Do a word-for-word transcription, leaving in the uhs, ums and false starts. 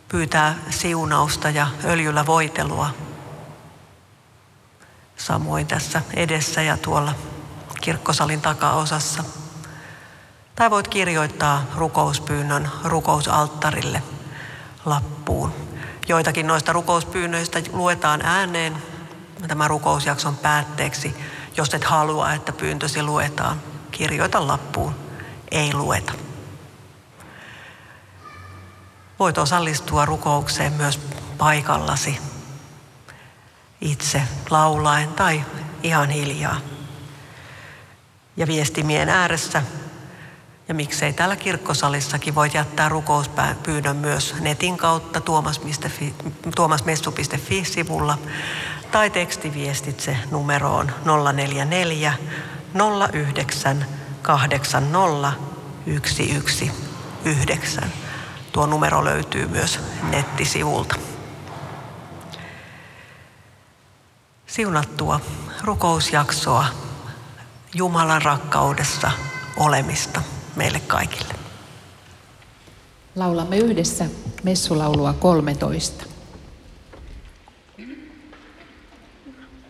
pyytää siunausta ja öljyllä voitelua. Samoin tässä edessä ja tuolla kirkkosalin takaosassa. Tai voit kirjoittaa rukouspyynnön rukousalttarille lappuun. Joitakin noista rukouspyynnöistä luetaan ääneen tämän rukousjakson päätteeksi. Jos et halua, että pyyntösi luetaan, kirjoita lappuun. Ei lueta. Voit osallistua rukoukseen myös paikallasi itse laulaen tai ihan hiljaa. Ja viestimien ääressä ja miksei täällä kirkkosalissakin voit jättää rukouspyynnön myös netin kautta tuomasmessu piste fi-sivulla tai tekstiviestitse numeroon nolla neljä neljä nolla yhdeksän kahdeksan nolla yksi yksi yhdeksän. Tuo numero löytyy myös nettisivulta. Siunattua rukousjaksoa Jumalan rakkaudessa olemista meille kaikille. Laulamme yhdessä messulaulua kolmetoista.